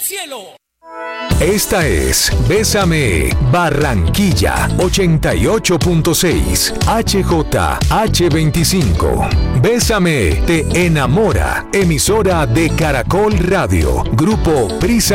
cielo. Esta es Bésame Barranquilla 88.6 HJH25. Bésame te enamora. Emisora de Caracol Radio. Grupo Prisa.